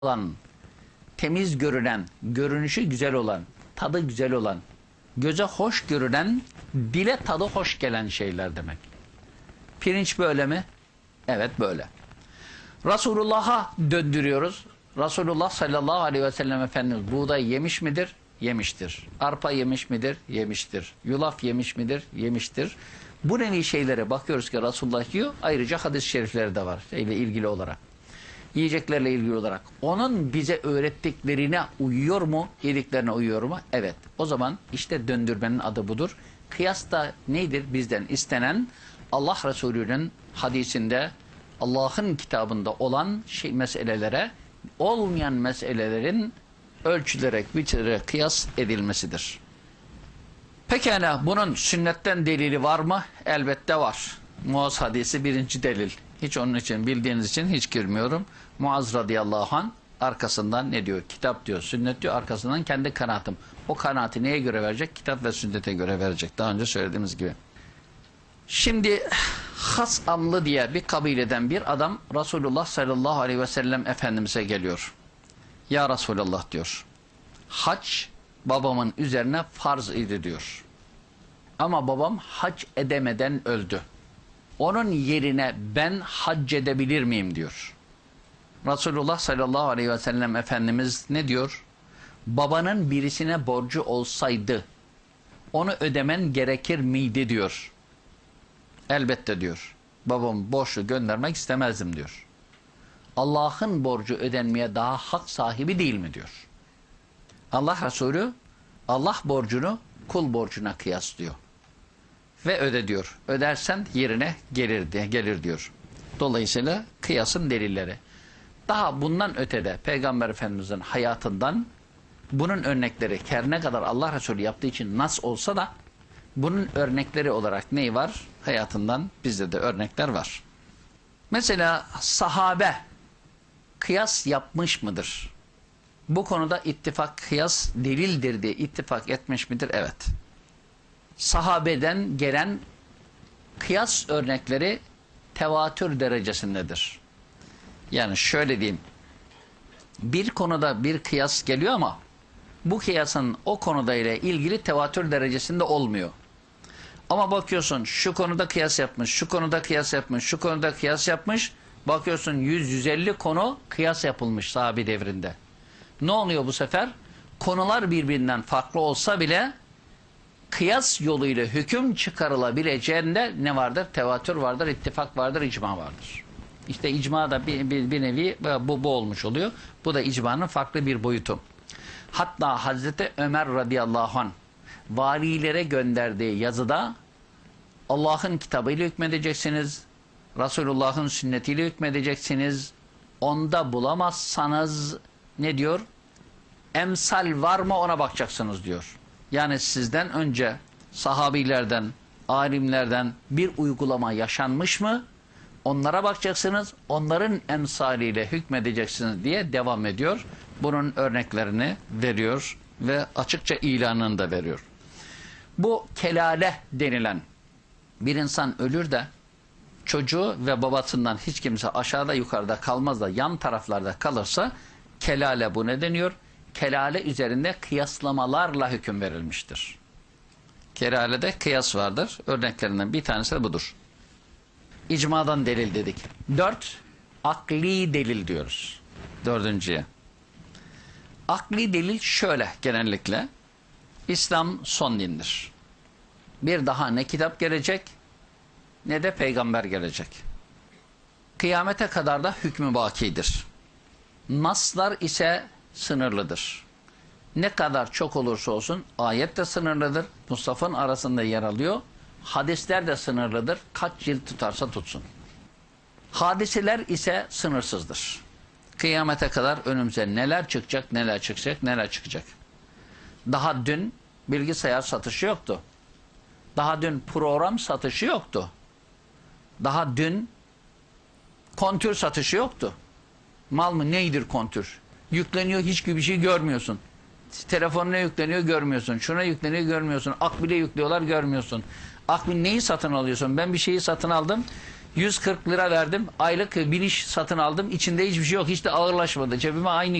olan, temiz görünen, görünüşü güzel olan, tadı güzel olan, göze hoş görünen, dile tadı hoş gelen şeyler demek. Pirinç böyle mi? Evet böyle. Resulullah'a döndürüyoruz. Resulullah sallallahu aleyhi ve sellem Efendimiz buğday yemiş midir? Yemiştir. Arpa yemiş midir? Yemiştir. Yulaf yemiş midir? Yemiştir. Bu nevi şeylere bakıyoruz ki Resulullah yiyor. Ayrıca hadis-i şerifleri de var ile ilgili olarak. Yiyeceklerle ilgili olarak. Onun bize öğrettiklerine uyuyor mu? Yediklerine uyuyor mu? Evet. O zaman işte döndürmenin adı budur. Kıyas da nedir? Bizden istenen Allah Resulü'nün hadisinde, Allah'ın kitabında olan meselelere, olmayan meselelerin ölçülerek, biçilerek kıyas edilmesidir. Pekala bunun sünnetten delili var mı? Elbette var. Muaz hadisi birinci delil. Hiç onun için bildiğiniz için hiç girmiyorum. Muaz radıyallahu anh arkasından ne diyor? Kitap diyor, sünnet diyor, arkasından kendi kanaatim. O kanaati neye göre verecek? Kitap ve sünnete göre verecek. Daha önce söylediğimiz gibi. Şimdi Hasamlı diye bir kabileden bir adam Resulullah sallallahu aleyhi ve sellem Efendimiz'e geliyor. Ya Resulallah diyor. Hac babamın üzerine farz idi diyor. Ama babam hac edemeden öldü. Onun yerine ben hac edebilir miyim diyor. Resulullah sallallahu aleyhi ve sellem Efendimiz ne diyor? Babanın birisine borcu olsaydı onu ödemen gerekir miydi diyor. Elbette diyor. Babam borçlu göndermek istemezdim diyor. Allah'ın borcu ödenmeye daha hak sahibi değil mi diyor. Allah Resulü Allah borcunu kul borcuna kıyaslıyor. Ve öde diyor. Ödersen yerine gelir diyor. Dolayısıyla kıyasın delilleri. Daha bundan ötede Peygamber Efendimiz'in hayatından bunun örnekleri her ne kadar Allah Resulü yaptığı için nas olsa da bunun örnekleri olarak neyi var? Hayatından bizde de örnekler var. Mesela sahabe kıyas yapmış mıdır? Bu konuda ittifak kıyas delildir diye ittifak etmiş midir? Evet. Sahabeden gelen kıyas örnekleri tevatür derecesindedir. Yani şöyle diyeyim. Bir konuda bir kıyas geliyor ama bu kıyasın o konuda ile ilgili tevatür derecesinde olmuyor. Ama bakıyorsun şu konuda kıyas yapmış, şu konuda kıyas yapmış, şu konuda kıyas yapmış. Bakıyorsun 100-150 konu kıyas yapılmış sahabe devrinde. Ne oluyor bu sefer? Konular birbirinden farklı olsa bile kıyas yoluyla hüküm çıkarılabileceğinde ne vardır? Tevatür vardır, ittifak vardır, icma vardır. İşte icma da bir nevi bu olmuş oluyor. Bu da icmanın farklı bir boyutu. Hatta Hazreti Ömer radıyallahu anh valilere gönderdiği yazıda Allah'ın kitabıyla hükmedeceksiniz, Resulullah'ın sünnetiyle hükmedeceksiniz. Onda bulamazsanız ne diyor? Emsal var mı ona bakacaksınız diyor. Yani sizden önce sahabilerden, alimlerden bir uygulama yaşanmış mı? Onlara bakacaksınız, onların emsaliyle hükmedeceksiniz diye devam ediyor. Bunun örneklerini veriyor ve açıkça ilanını da veriyor. Bu kelale denilen bir insan ölür de çocuğu ve babasından hiç kimse aşağıda yukarıda kalmaz da yan taraflarda kalırsa kelale bu ne deniyor? Kelale üzerinde kıyaslamalarla hüküm verilmiştir. Kelalede kıyas vardır. Örneklerinden bir tanesi de budur. İcmadan delil dedik. 4. Akli delil diyoruz. Dördüncüye. Akli delil şöyle genellikle. İslam son dindir. Bir daha ne kitap gelecek ne de peygamber gelecek. Kıyamete kadar da hükmü bakidir. Naslar ise sınırlıdır. Ne kadar çok olursa olsun ayet de sınırlıdır. Mustafa'nın arasında yer alıyor. Hadisler de sınırlıdır. Kaç cilt tutarsa tutsun. Hadiseler ise sınırsızdır. Kıyamete kadar önümüze neler çıkacak, neler çıkacak, neler çıkacak. Daha dün bilgisayar satışı yoktu. Daha dün program satışı yoktu. Daha dün kontür satışı yoktu. Mal mı neydir kontür? Yükleniyor hiçbir şey görmüyorsun. Telefonuna yükleniyor görmüyorsun. Şuna yükleniyor görmüyorsun. Akbil'e yüklüyorlar görmüyorsun. Akbil neyi satın alıyorsun? Ben bir şeyi satın aldım. 140 lira verdim. Aylık biniş satın aldım. İçinde hiçbir şey yok. Hiç de ağırlaşmadı. Cebime aynı